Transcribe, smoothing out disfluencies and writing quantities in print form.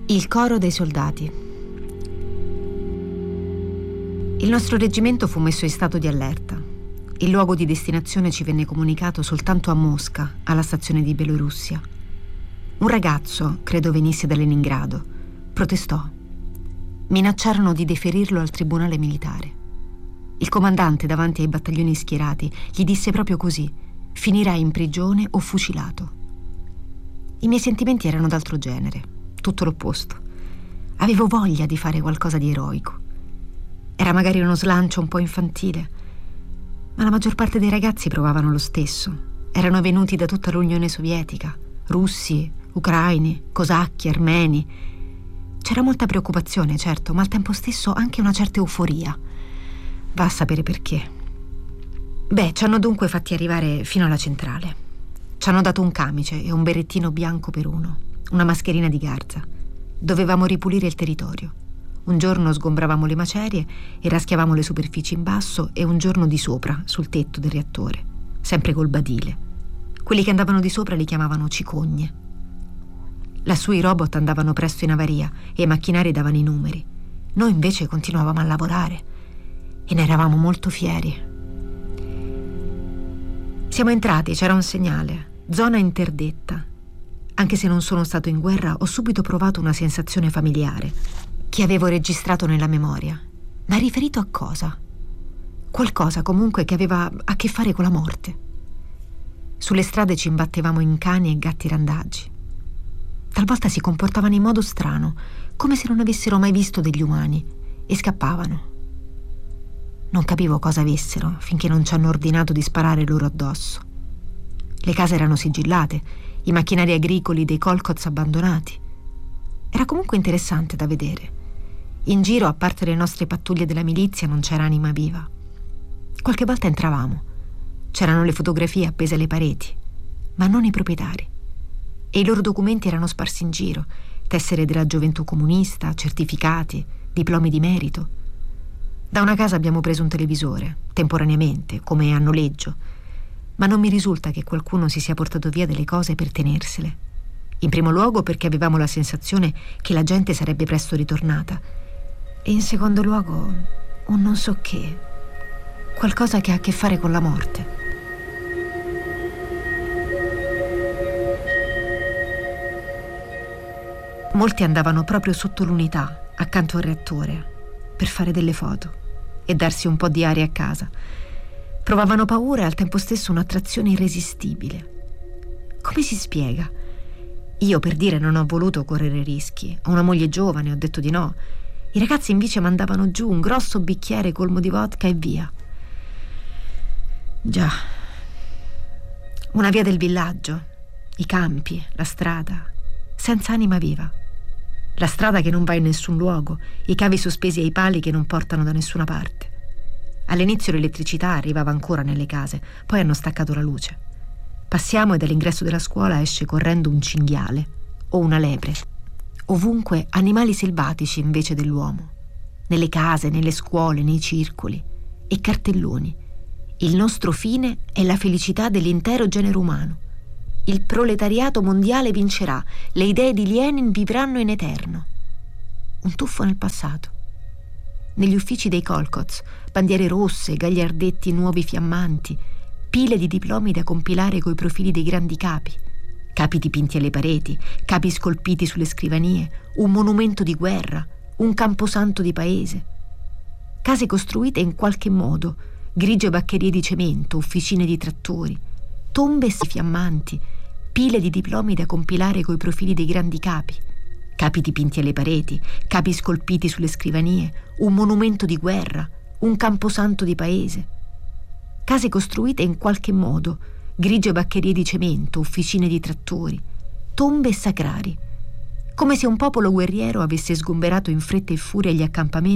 Il coro dei soldati. Il nostro reggimento fu messo in stato di allerta. Il luogo di destinazione ci venne comunicato soltanto a Mosca, alla stazione di Bielorussia. Un ragazzo, credo venisse da Leningrado, protestò. Minacciarono di deferirlo al tribunale militare. Il comandante, davanti ai battaglioni schierati, gli disse proprio così: finirai in prigione o fucilato. I miei sentimenti erano d'altro genere, tutto l'opposto. Avevo voglia di fare qualcosa di eroico. Era magari uno slancio un po' infantile, ma la maggior parte dei ragazzi provavano lo stesso. Erano venuti da tutta l'Unione Sovietica, russi, ucraini, cosacchi, armeni. C'era molta preoccupazione, certo, ma al tempo stesso anche una certa euforia. Va a sapere perché. Ci hanno dunque fatti arrivare fino alla centrale. Ci hanno dato un camice e un berrettino bianco per uno, una mascherina di garza. Dovevamo ripulire il territorio. Un giorno sgombravamo le macerie e raschiavamo le superfici in basso e un giorno di sopra, sul tetto del reattore, sempre col badile. Quelli che andavano di sopra li chiamavano cicogne. Lassù i robot andavano presto in avaria e i macchinari davano i numeri. Noi invece continuavamo a lavorare e ne eravamo molto fieri. Siamo entrati, c'era un segnale: zona interdetta. Anche se non sono stato in guerra, ho subito provato una sensazione familiare che avevo registrato nella memoria. Ma riferito a cosa? Qualcosa comunque che aveva a che fare con la morte. Sulle strade ci imbattevamo in cani e gatti randaggi. Talvolta si comportavano in modo strano, come se non avessero mai visto degli umani, e scappavano. Non capivo cosa avessero finché non ci hanno ordinato di sparare loro addosso. Le case erano sigillate, i macchinari agricoli dei kolkhoz abbandonati. Era comunque interessante da vedere. In giro, a parte le nostre pattuglie della milizia, non c'era anima viva. Qualche volta entravamo. C'erano le fotografie appese alle pareti, ma non i proprietari. E i loro documenti erano sparsi in giro: tessere della gioventù comunista, certificati, diplomi di merito. Da una casa abbiamo preso un televisore, temporaneamente, come a noleggio, ma non mi risulta che qualcuno si sia portato via delle cose per tenersele. In primo luogo perché avevamo la sensazione che la gente sarebbe presto ritornata, e in secondo luogo un non so che, qualcosa che ha a che fare con la morte. Molti andavano proprio sotto l'unità, accanto al reattore, per fare delle foto e darsi un po' di aria a casa. Provavano paura e al tempo stesso un'attrazione irresistibile. Come si spiega? Io, per dire, non ho voluto correre rischi. Ho una moglie giovane, ho detto di no. I ragazzi invece mandavano giù un grosso bicchiere colmo di vodka e via. Già. Una via del villaggio, i campi, la strada, senza anima viva. La strada che non va in nessun luogo, i cavi sospesi ai pali che non portano da nessuna parte. All'inizio l'elettricità arrivava ancora nelle case, poi hanno staccato la luce. Passiamo e dall'ingresso della scuola esce correndo un cinghiale o una lepre. Ovunque animali selvatici invece dell'uomo. Nelle case, nelle scuole, nei circoli. E cartelloni: il nostro fine è la felicità dell'intero genere umano. Il proletariato mondiale vincerà, le idee di Lenin vivranno in eterno. Un tuffo nel passato. Negli uffici dei kolkhoz, bandiere rosse, gagliardetti nuovi fiammanti, pile di diplomi da compilare coi profili dei grandi capi, capi dipinti alle pareti, capi scolpiti sulle scrivanie, un monumento di guerra, un camposanto di paese. Case costruite in qualche modo, grigie baccherie di cemento, officine di trattori, tombe fiammanti, pile di diplomi da compilare coi profili dei grandi capi, capi dipinti alle pareti, capi scolpiti sulle scrivanie, un monumento di guerra, un camposanto di paese. Case costruite in qualche modo, grigie baccherie di cemento, officine di trattori, tombe e sacrari, come se un popolo guerriero avesse sgomberato in fretta e furia gli accampamenti